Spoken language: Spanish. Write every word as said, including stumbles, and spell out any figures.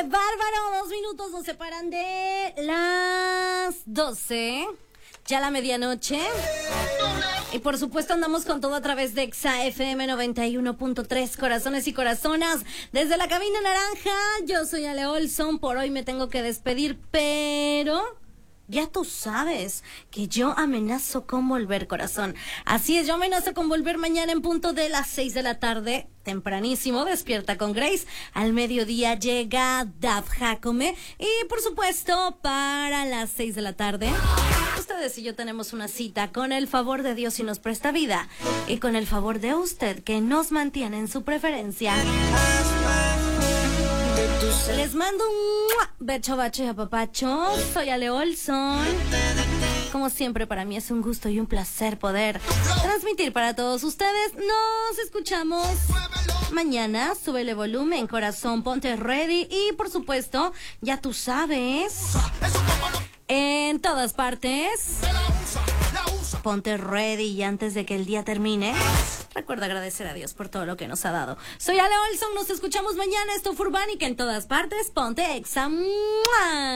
bárbaro! Dos minutos nos separan de las doce. Ya la medianoche. Y por supuesto andamos con todo a través de Exa F M noventa y uno punto tres, corazones y corazonas. Desde la cabina naranja, yo soy Ale Olson. Por hoy me tengo que despedir, pero ya tú sabes que yo amenazo con volver, corazón. Así es, yo amenazo con volver mañana en punto de las seis de la tarde. Tempranísimo, Despierta con Grace. Al mediodía llega Daf Jacome. Y por supuesto, para las seis de la tarde, ustedes y yo tenemos una cita con el favor de Dios y nos presta vida. Y con el favor de usted que nos mantiene en su preferencia. Les mando un becho, bacho y apapacho. Soy Ale Olson. Como siempre, para mí es un gusto y un placer poder transmitir para todos ustedes. Nos escuchamos mañana. Súbele volumen, corazón, ponte ready. Y por supuesto, ya tú sabes, en todas partes, ponte ready. Y antes de que el día termine, recuerda agradecer a Dios por todo lo que nos ha dado. Soy Ale Olson, nos escuchamos mañana. Esto fue Urbánica en todas partes. Ponte Exa. ¡Mua!